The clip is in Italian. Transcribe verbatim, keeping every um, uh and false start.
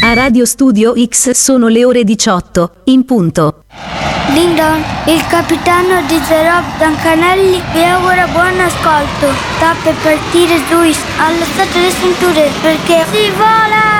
A Radio Studio X sono le ore diciotto, in punto. Ding-dong, il capitano di The Rob Dancanelli vi augura buon ascolto. Sta per partire Luis, allo stato le cinture perché si vola!